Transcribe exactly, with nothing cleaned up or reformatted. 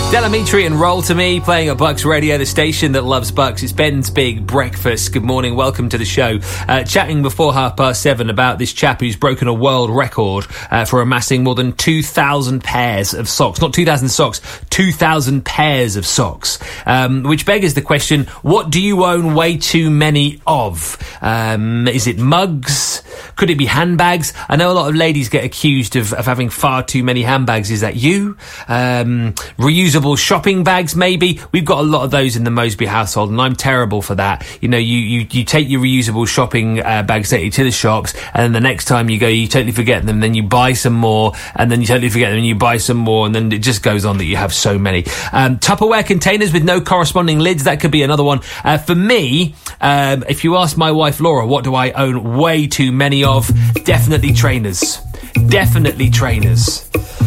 Delamitri and Roll to Me playing at Bucks Radio, the station that loves Bucks. It's Ben's Big Breakfast. Good morning, welcome to the show. Uh, chatting before half past seven about this chap who's broken a world record uh, for amassing more than two thousand pairs of socks. Not two thousand socks, two thousand pairs of socks. Um, which beggars the question, what do you own way too many of? Um, is it mugs? Could it be handbags? I know a lot of ladies get accused of, of having far too many handbags. Is that you? Um, reusable shopping bags, maybe. We've got a lot of those in the Mosby household, and I'm terrible for that. You know, you, you, you take your reusable shopping uh, bags to the shops, and then the next time you go, you totally forget them, then you buy some more, and then you totally forget them, and you buy some more, and then it just goes on that you have so many. Um, Tupperware containers with no corresponding lids, that could be another one. Uh, for me, um, if you ask my wife Laura, what do I own way too many of? Definitely trainers. Definitely trainers.